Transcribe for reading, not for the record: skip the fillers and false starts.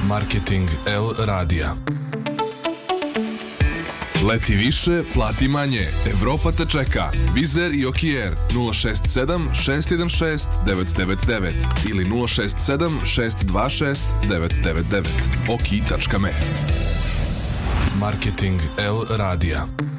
Marketing L radija. Leti više, plati manje. Evropa te čeka. Vizer i Okier 067 616 999 ili 067 626 999. Oki.me. Marketing L radija.